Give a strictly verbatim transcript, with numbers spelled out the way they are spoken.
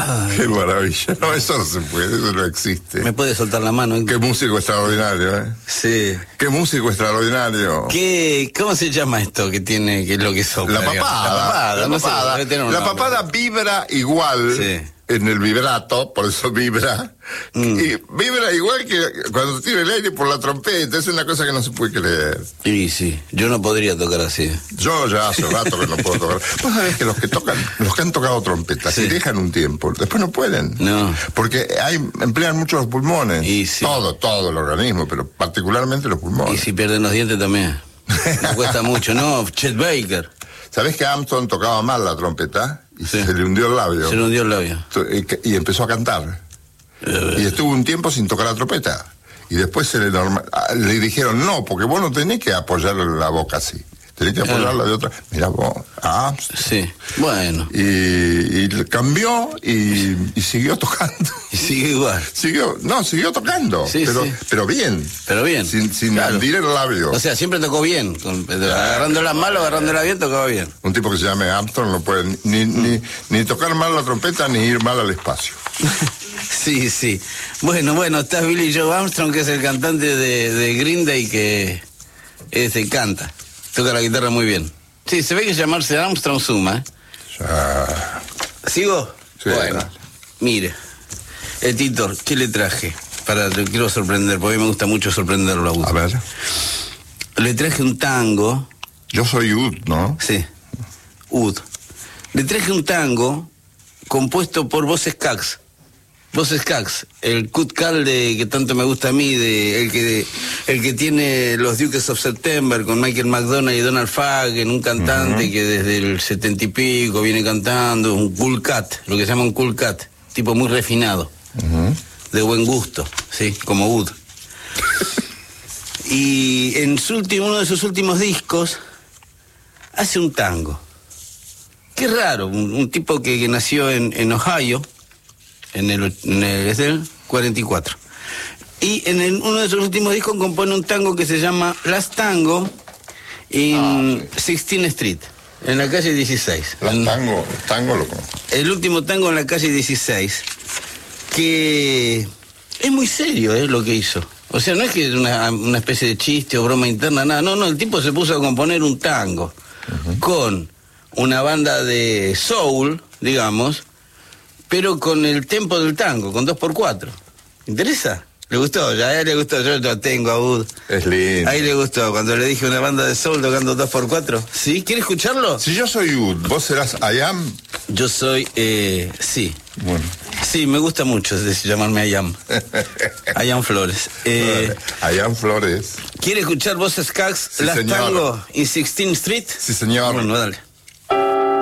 Ay. Qué maravilla. No, eso no se puede, eso no existe. Me puede soltar la mano. Qué músico extraordinario, ¿eh? Sí. Qué músico extraordinario. ¿Qué, ¿Cómo se llama esto que tiene, que es lo que sopla? La papada. La papada. La no sé, papada, debe tener un la nombre. papada vibra igual. Sí. En el vibrato, por eso vibra, mm. y vibra igual que cuando tira el aire por la trompeta. Es una cosa que no se puede creer. Sí, sí, yo no podría tocar así. Yo ya hace rato que no puedo tocar. Vos sabés que los que tocan, los que han tocado trompeta, sí. si dejan un tiempo, después no pueden. No. Porque hay, emplean mucho los pulmones. Y sí. Todo, todo el organismo, pero particularmente los pulmones. Y si pierden los dientes también. Me cuesta mucho, ¿no? Chet Baker. ¿Sabés que Armstrong tocaba mal la trompeta? Y sí. se le hundió el labio. Se le hundió el labio. Y, y empezó a cantar. Uh. Y estuvo un tiempo sin tocar la trompeta. Y después se le, norma, le dijeron, no, porque vos no tenés que apoyarle la boca así. Tenés que apoyarla uh. de otra. Mirá vos. Ah, sí, bueno. Y, y cambió y, y siguió tocando. Y sigue igual. Siguió, no, siguió tocando. Sí, pero, sí. pero bien. Pero bien. Sin, sin claro. hundir el labio. O sea, siempre tocó bien. Con, agarrándola mal o agarrándola bien, tocaba bien. Un tipo que se llame Armstrong no puede ni, mm. ni, ni tocar mal la trompeta ni ir mal al espacio. Sí, sí. Bueno, bueno, está Billy Joe Armstrong, que es el cantante de, de Green Day, que este, canta. Toca la guitarra muy bien. Sí, se ve que llamarse Armstrong suma. Ya. ¿Sigo? Sí, bueno, dale. Mire, el Titor, ¿qué le traje? Para, te quiero sorprender, porque a mí me gusta mucho sorprenderlo a Ud. A ver. Le traje un tango. Yo soy Ud, ¿no? Sí, Ud. Le traje un tango compuesto por Boz Scaggs. Boz Scaggs, el Cut Cal de que tanto me gusta a mí, de el que el que tiene los Dukes of September con Michael McDonald y Donald Fagen, un cantante uh-huh. que desde el setenta y pico viene cantando, un cool cat, lo que se llama un cool cat, tipo muy refinado, uh-huh. de buen gusto, sí, como Ud. Y en su último, uno de sus últimos discos hace un tango. Qué raro, un, un tipo que, que nació en, en Ohio. En el, en el, es del cuarenta y cuatro. Y en el, uno de sus últimos discos compone un tango que se llama Last Tango en ah, sí. sixteenth Street, en la calle dieciséis. Last Tango, tango loco. El último tango en la calle dieciséis, que es muy serio, ¿eh? Lo que hizo. O sea, no es que es una, una especie de chiste o broma interna, nada. No, no, el tipo se puso a componer un tango uh-huh. con una banda de soul, digamos, pero con el tempo del tango, con dos por cuatro. ¿Interesa? ¿Le gustó? Ya a él le gustó, yo lo tengo a Ud. Es lindo. Ahí le gustó, cuando le dije una banda de soul tocando dos por cuatro. ¿Sí? ¿Quiere escucharlo? Si yo soy Ud, ¿vos serás I Am? Yo soy, eh, sí. Bueno. Sí, me gusta mucho llamarme I Am. I Am Flores. Eh, I Am Flores. ¿Quiere escuchar Boz Scaggs, sí, Last señor. Tango en sixteenth Street? Sí, señor. Bueno, dale.